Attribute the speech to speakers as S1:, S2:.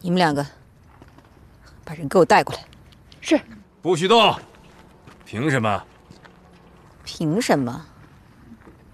S1: 你们两个把人给我带过来。
S2: 是。
S3: 不许动！凭什么？
S1: 凭什么？